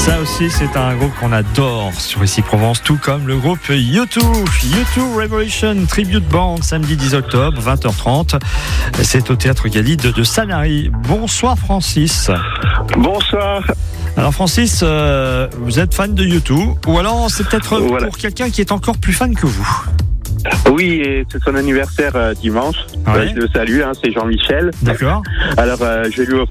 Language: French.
Ça aussi, c'est un groupe qu'on adore sur Ici Provence, tout comme le groupe U2. U2 Revolution Tribute Band, samedi 10 octobre, 20h30. C'est au Théâtre Galide de Sanary. Bonsoir Francis. Bonsoir. Alors Francis, vous êtes fan de U2, ou alors c'est peut-être pour quelqu'un qui est encore plus fan que vous. Oui, et c'est son anniversaire dimanche. Ouais. Je le salue, c'est Jean-Michel. D'accord. Alors, je vais lui offrir